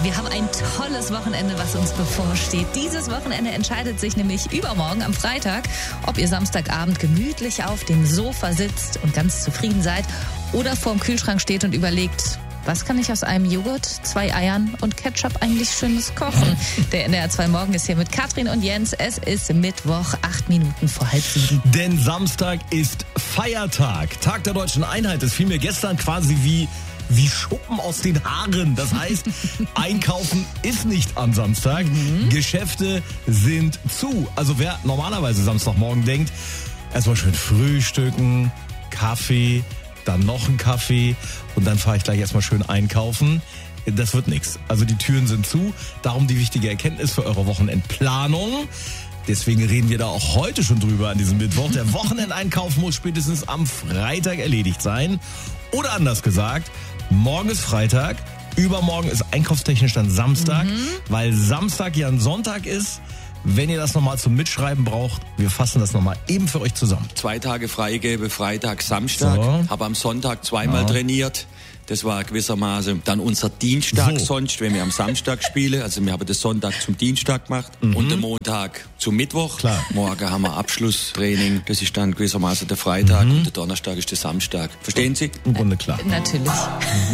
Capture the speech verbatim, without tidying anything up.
Wir haben ein tolles Wochenende, was uns bevorsteht. Dieses Wochenende entscheidet sich nämlich übermorgen am Freitag, ob ihr Samstagabend gemütlich auf dem Sofa sitzt und ganz zufrieden seid oder vorm Kühlschrank steht und überlegt, was kann ich aus einem Joghurt, zwei Eiern und Ketchup eigentlich Schönes kochen? Der N D R zwei Morgen ist hier mit Katrin und Jens. Es ist Mittwoch, acht Minuten vor halb sieben. Denn Samstag ist Feiertag. Tag der Deutschen Einheit. Das fiel mir gestern quasi wie, wie Schuppen aus den Haaren. Das heißt, Einkaufen ist nicht am Samstag. Mhm. Geschäfte sind zu. Also wer normalerweise Samstagmorgen denkt, erstmal schön frühstücken, Kaffee, dann noch ein Kaffee und dann fahre ich gleich erstmal schön einkaufen. Das wird nichts. Also die Türen sind zu. Darum die wichtige Erkenntnis für eure Wochenendplanung. Deswegen reden wir da auch heute schon drüber an diesem Mittwoch. Der Wochenendeinkauf muss spätestens am Freitag erledigt sein. Oder anders gesagt, morgen ist Freitag, übermorgen ist einkaufstechnisch dann Samstag, mhm. weil Samstag ja ein Sonntag ist. Wenn ihr das nochmal zum Mitschreiben braucht, wir fassen das nochmal eben für euch zusammen. Zwei Tage freigebe, Freitag, Samstag. So. Habe am Sonntag zweimal ja. trainiert. Das war gewissermaßen dann unser Dienstag so. sonst, wenn wir am Samstag spielen. Also wir haben das Sonntag zum Dienstag gemacht mhm. und den Montag zum Mittwoch. Klar. Morgen haben wir Abschlusstraining. Das ist dann gewissermaßen der Freitag mhm. und der Donnerstag ist der Samstag. Verstehen Sie? Im Grunde klar. Natürlich.